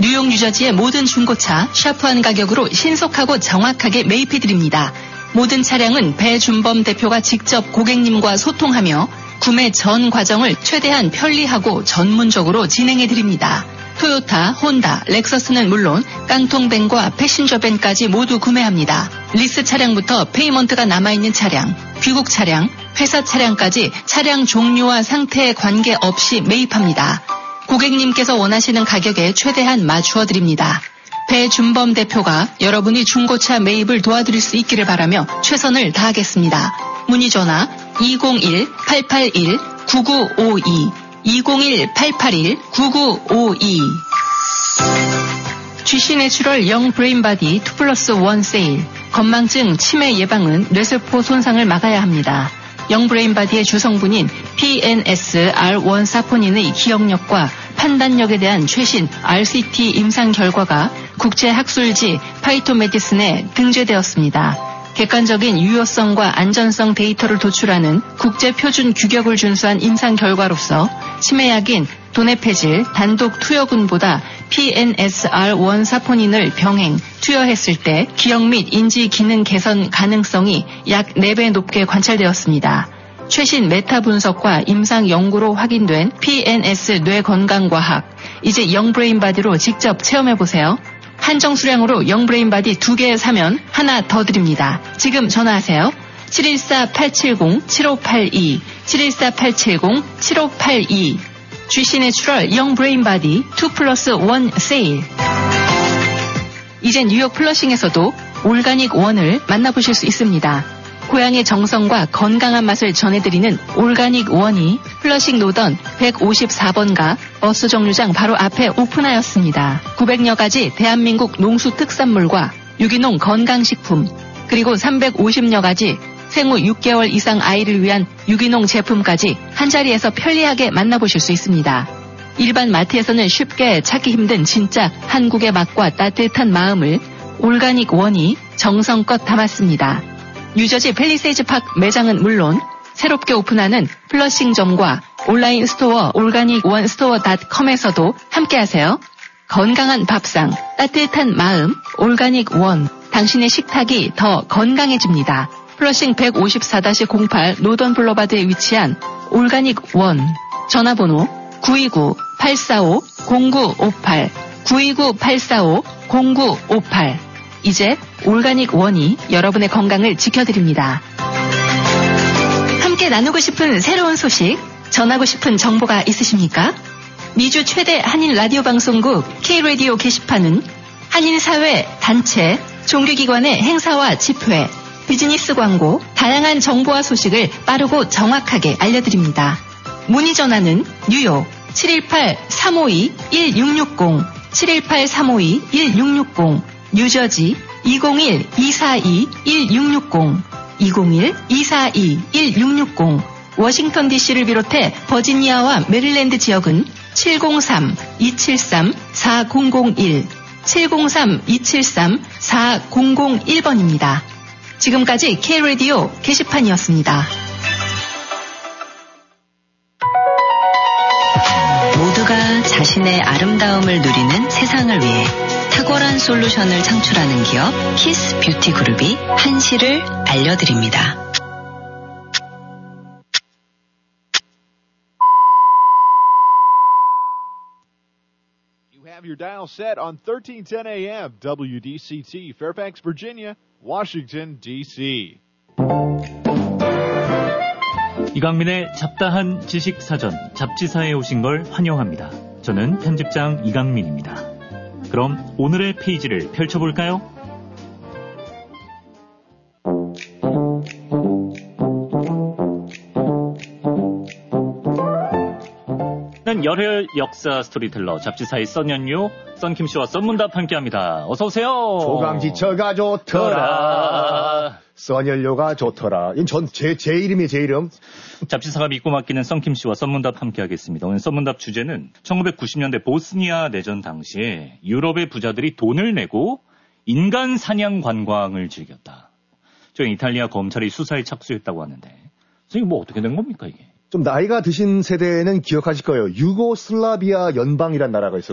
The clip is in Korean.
뉴욕, 뉴저지의 모든 중고차 샤프한 가격으로 신속하고 정확하게 매입해드립니다. 모든 차량은 배준범 대표가 직접 고객님과 소통하며 구매 전 과정을 최대한 편리하고 전문적으로 진행해드립니다. 토요타, 혼다, 렉서스는 물론 깡통밴과 패신저밴까지 모두 구매합니다. 리스 차량부터 페이먼트가 남아있는 차량, 귀국 차량, 회사 차량까지 차량 종류와 상태에 관계없이 매입합니다. 고객님께서 원하시는 가격에 최대한 맞추어드립니다. 배준범 대표가 여러분이 중고차 매입을 도와드릴 수 있기를 바라며 최선을 다하겠습니다. 문의 전화 201-881-9952 201-881-9952 GC 내추럴 영 브레인바디 2+1 세일. 건망증, 치매 예방은 뇌세포 손상을 막아야 합니다. 영 브레인바디의 주성분인 PNS-R1 사포닌의 기억력과 판단력에 대한 최신 RCT 임상 결과가 국제학술지 파이토메디슨에 등재되었습니다. 객관적인 유효성과 안전성 데이터를 도출하는 국제표준 규격을 준수한 임상 결과로서 치매약인 도네페질 단독 투여군보다 PNS-R1 사포닌을 병행, 투여했을 때 기억 및 인지 기능 개선 가능성이 약 4배 높게 관찰되었습니다. 최신 메타 분석과 임상 연구로 확인된 PNS 뇌건강과학, 이제 영브레인바디로 직접 체험해보세요. 한정 수량으로 영브레인바디 2개 사면 하나 더 드립니다. 지금 전화하세요. 714-870-7582 714-870-7582 GC 내추럴 영브레인바디 2+1 세일. 이제 뉴욕 플러싱에서도 올가닉 원을 만나보실 수 있습니다. 고향의 정성과 건강한 맛을 전해드리는 올가닉 원이 플러싱 노던 154번가 버스 정류장 바로 앞에 오픈하였습니다. 900여 가지 대한민국 농수 특산물과 유기농 건강식품, 그리고 350여 가지 생후 6개월 이상 아이를 위한 유기농 제품까지 한자리에서 편리하게 만나보실 수 있습니다. 일반 마트에서는 쉽게 찾기 힘든 진짜 한국의 맛과 따뜻한 마음을 올가닉 원이 정성껏 담았습니다. 뉴저지 팰리세이즈 파크 매장은 물론 새롭게 오픈하는 플러싱점과 온라인 스토어 organic1store.com에서도 함께하세요. 건강한 밥상, 따뜻한 마음, 올가닉 원. 당신의 식탁이 더 건강해집니다. 플러싱 154-08 노던 블러바드에 위치한 올가닉 원. 전화번호 929-845-0958 929-845-0958. 이제 올가닉 원이 여러분의 건강을 지켜드립니다. 함께 나누고 싶은 새로운 소식, 전하고 싶은 정보가 있으십니까? 미주 최대 한인 라디오 방송국 K-라디오 게시판은 한인사회, 단체, 종교기관의 행사와 집회, 비즈니스 광고, 다양한 정보와 소식을 빠르고 정확하게 알려드립니다. 문의 전화는 뉴욕 718-352-1660 718-352-1660 뉴저지 201-242-1660 201-242-1660 워싱턴 DC를 비롯해 버지니아와 메릴랜드 지역은 703-273-4001 703-273-4001번입니다. 지금까지 K-라디오 게시판이었습니다. 모두가 자신의 아름다움을 누리는 세상을 위해 탁월한 솔루션을 창출하는 기업 키스 뷰티 그룹이 한시를 알려드립니다. You have your dial set on 1310 AM WDCT, Fairfax, Virginia, Washington, D.C. 이강민의 잡다한 지식사전 잡지사에 오신 걸 환영합니다. 저는 편집장 이강민입니다. 그럼 오늘의 페이지를 펼쳐볼까요? 난 열혈 역사 스토리텔러 잡지사의 썬연유 썬킴씨와 썬문답 함께합니다. 어서오세요. 조강지처가 좋더라. 썬연료가 좋더라. 이건 제 이름이에요, 제 이름. 잡지사가 믿고 맡기는 썬킴씨와 썬문답 함께하겠습니다. 오늘 썬문답 주제는 1990년대 보스니아 내전 당시에 유럽의 부자들이 돈을 내고 인간 사냥 관광을 즐겼다. 저 이탈리아 검찰이 수사에 착수했다고 하는데 선생님 뭐 어떻게 된 겁니까 이게? 좀 나이가 드신 세대는 기억하실 거예요. 유고슬라비아 연방이란 나라가 있어요.